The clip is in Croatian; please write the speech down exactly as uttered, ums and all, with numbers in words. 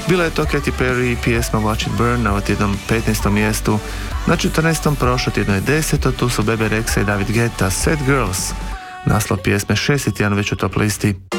Bila je to Katy Perry i pjesma Watch It Burn na tjednom petnaestom mjestu. Na četrnaestom prošlo tjedno je deseto, tu su Bebe Rexha i David Guetta, Sad Girls. Naslov pjesme šesti tjedan već u top listi.